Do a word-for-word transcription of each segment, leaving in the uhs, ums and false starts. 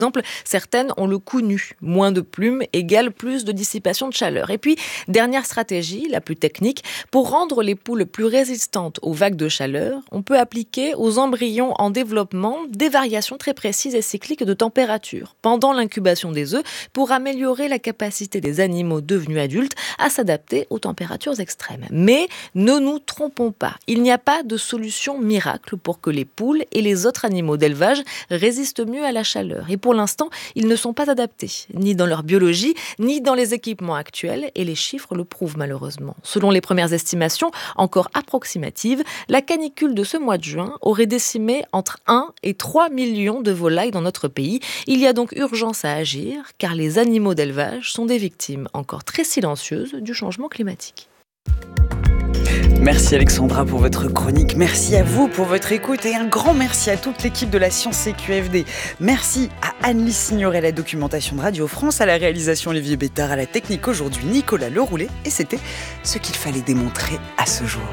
exemple, certaines ont le cou nu. Moins de plumes égale plus de dissipation de chaleur. Et puis, dernière stratégie, la plus technique, pour rendre les poules plus résistantes aux vagues de chaleur, on peut appliquer aux embryons en développement des variations très précises et cycliques de température pendant l'incubation des œufs pour améliorer la capacité des animaux devenus adultes à s'adapter aux températures extrêmes. Mais ne nous trompons pas, il n'y a pas de solution miracle pour que les poules et les autres animaux d'élevage résistent mieux à la chaleur. Et pour l'instant, ils ne sont pas adaptés, ni dans leur biologie, ni dans les équipements actuels, et les chiffres le prouvent malheureusement. Selon les premières estimations, encore approximatives, la canicule de ce mois de juin aurait décimé entre un et trois millions de volailles dans notre pays. Il y a donc urgence à agir, car les animaux d'élevage sont des victimes encore très silencieuses du changement climatique. Merci Alexandra pour votre chronique, merci à vous pour votre écoute et un grand merci à toute l'équipe de la Science C Q F D. Merci à Anne-Lise Signoret à la documentation de Radio France, à la réalisation Olivier Bétard, à la technique aujourd'hui Nicolas Leroulet, et c'était ce qu'il fallait démontrer à ce jour.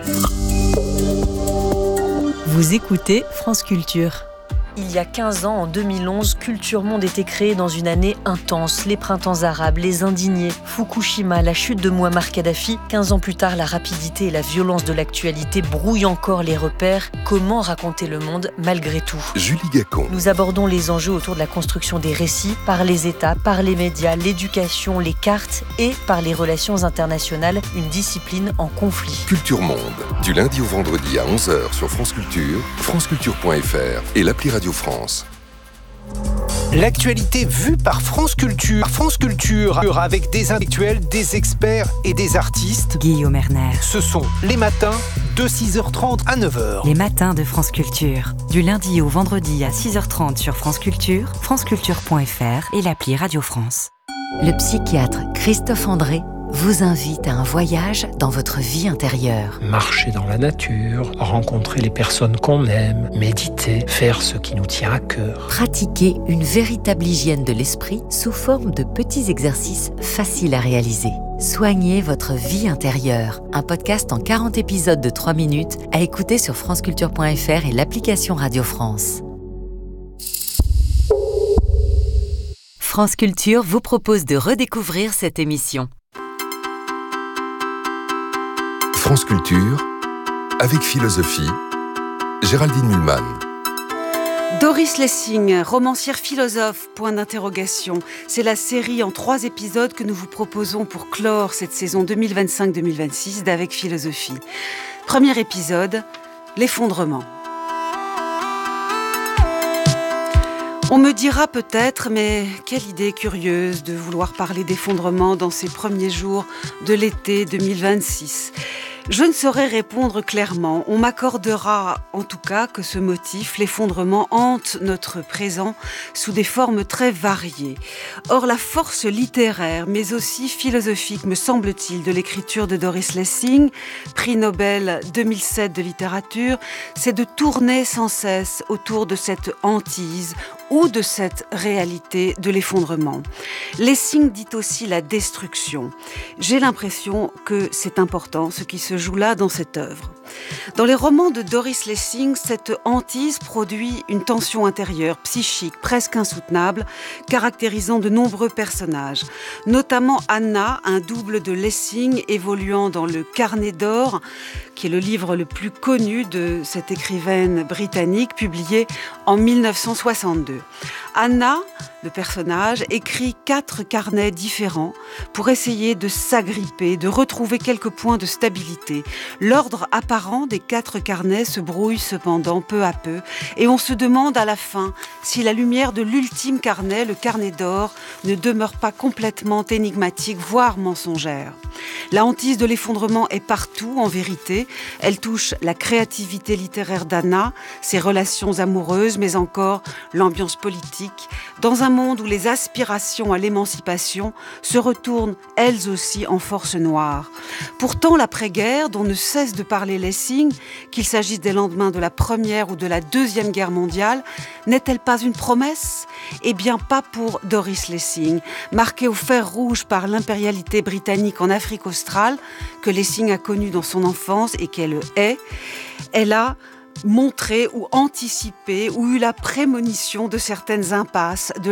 Vous écoutez France Culture. Il y a quinze ans, en deux mille onze, Culture Monde était créée dans une année intense. Les printemps arabes, les indignés, Fukushima, la chute de Mouammar Kadhafi. quinze ans plus tard, la rapidité et la violence de l'actualité brouillent encore les repères. Comment raconter le monde malgré tout ? Julie Gacon. Nous abordons les enjeux autour de la construction des récits, par les États, par les médias, l'éducation, les cartes et par les relations internationales, une discipline en conflit. Culture Monde, du lundi au vendredi à onze heures sur France Culture, franceculture point f r et l'appli Radio France. L'actualité vue par France Culture. France Culture, avec des intellectuels, des experts et des artistes. Guillaume Erner. Ce sont les matins de six heures trente à neuf heures. Les matins de France Culture. Du lundi au vendredi à six heures trente sur France Culture, franceculture point f r et l'appli Radio France. Le psychiatre Christophe André vous invite à un voyage dans votre vie intérieure. Marcher dans la nature, rencontrer les personnes qu'on aime, méditer, faire ce qui nous tient à cœur. Pratiquer une véritable hygiène de l'esprit sous forme de petits exercices faciles à réaliser. Soignez votre vie intérieure. Un podcast en quarante épisodes de trois minutes à écouter sur franceculture point f r et l'application Radio France. France Culture vous propose de redécouvrir cette émission. France Culture, avec philosophie, Géraldine Mühlmann. Doris Lessing, romancière philosophe, point d'interrogation. C'est la série en trois épisodes que nous vous proposons pour clore cette saison deux mille vingt-cinq deux mille vingt-six d'Avec philosophie. Premier épisode, l'effondrement. On me dira peut-être, mais quelle idée curieuse de vouloir parler d'effondrement dans ces premiers jours de l'été deux mille vingt-six. Je ne saurais répondre clairement. On m'accordera en tout cas que ce motif, l'effondrement, hante notre présent sous des formes très variées. Or, la force littéraire, mais aussi philosophique, me semble-t-il, de l'écriture de Doris Lessing, prix Nobel deux mille sept de littérature, c'est de tourner sans cesse autour de cette hantise ou de cette réalité de l'effondrement. Lessing dit aussi la destruction. J'ai l'impression que c'est important ce qui se joue là dans cette œuvre. Dans les romans de Doris Lessing, cette hantise produit une tension intérieure, psychique, presque insoutenable, caractérisant de nombreux personnages, notamment Anna, un double de Lessing évoluant dans le Carnet d'or, qui est le livre le plus connu de cette écrivaine britannique, publié en mille neuf cent soixante-deux. Anna, le personnage, écrit quatre carnets différents pour essayer de s'agripper, de retrouver quelques points de stabilité. L'ordre apparent des quatre carnets se brouille cependant peu à peu et on se demande à la fin si la lumière de l'ultime carnet, le Carnet d'or, ne demeure pas complètement énigmatique, voire mensongère. La hantise de l'effondrement est partout, en vérité. Elle touche la créativité littéraire d'Anna, ses relations amoureuses, mais encore l'ambiance politique, dans un monde où les aspirations à l'émancipation se retournent elles aussi en force noire. Pourtant, l'après-guerre, dont ne cesse de parler Lessing, qu'il s'agisse des lendemains de la Première ou de la Deuxième Guerre mondiale, n'est-elle pas une promesse ? Eh bien, pas pour Doris Lessing, marquée au fer rouge par l'impérialité britannique en Afrique australe, que Lessing a connue dans son enfance et qu'elle hait. Elle a montré ou anticipé ou eu la prémonition de certaines impasses, de